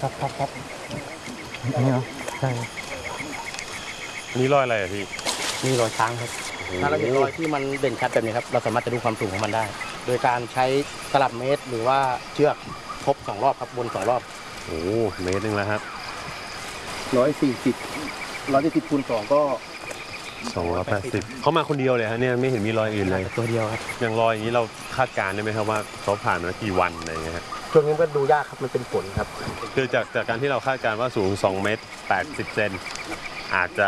ครับนี่เหรอใช่นี่รอยอะไรอะพี่นี่รอยช้างครับถ้าเราเห็นรอยที่มันเด่นชัดแบบนี้ครับเราสามารถจะดูความสูงของมันได้ โดยการใช้ตลับเมตรหรือว่าเชือกทบ2 รอบครับวน2 รอบโอ้เมตรหนึงแล้วครับ 140คูณ2ก็ 280เขามาคนเดียวเลยฮะเนี่ยไม่เห็นมีรอยอื่นเลยตัวเดียวครับอย่างรอยอย่างนี้เราคาดการณ์ได้ไหมครับว่าเขาผ่านมากี่วันอะไรอย่างเงี้ยฮะช่วงนี้ก็ดูยากครับมันเป็นฝนครับคือจากการที่เราคาดการณ์ว่าสูง2 เมตร 80 เซนอาจจะ